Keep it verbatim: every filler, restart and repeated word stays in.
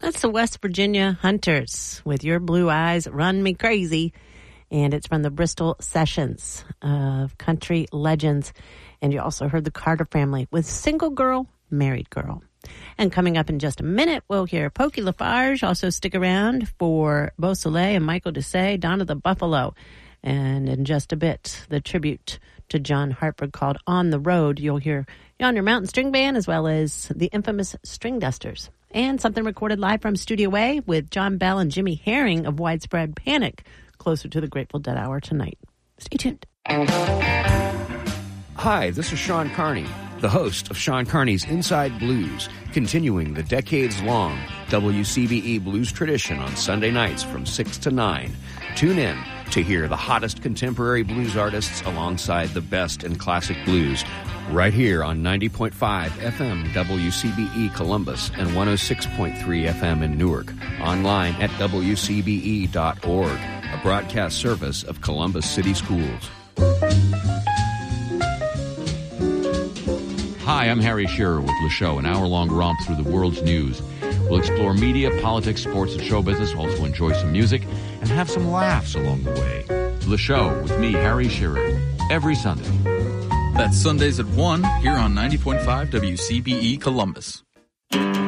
That's the West Virginia Hunters with Your Blue Eyes Run Me Crazy. And it's from the Bristol Sessions of Country Legends. And you also heard the Carter Family with Single Girl, Married Girl. And coming up in just a minute, we'll hear Pokey Lafarge. Also stick around for Beau Soleil and Michael Desai, Donna the Buffalo. And in just a bit, the tribute to John Hartford called On the Road. You'll hear Yonder Mountain String Band as well as the infamous String Dusters. And something recorded live from Studio A with John Bell and Jimmy Herring of Widespread Panic closer to the Grateful Dead Hour tonight. Stay tuned. Hi, this is Sean Carney, the host of Sean Carney's Inside Blues, continuing the decades-long W C B E blues tradition on Sunday nights from six to nine. Tune in to hear the hottest contemporary blues artists alongside the best in classic blues, right here on ninety point five F M W C B E Columbus and one oh six point three F M in Newark. Online at W C B E dot org, a broadcast service of Columbus City Schools. Hi, I'm Harry Shearer with Le Show, an hour-long romp through the world's news. We'll explore media, politics, sports, and show business, also enjoy some music, and have some laughs along the way. Le Show with me, Harry Shearer, every Sunday. That's Sundays at one here on ninety point five W C B E Columbus.